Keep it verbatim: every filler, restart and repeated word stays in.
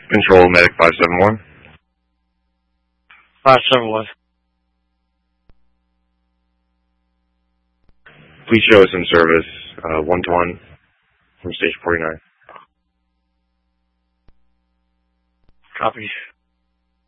Control Medic five seven one. five seven one. Please show us in service, uh, one to one from station forty-nine. Copy.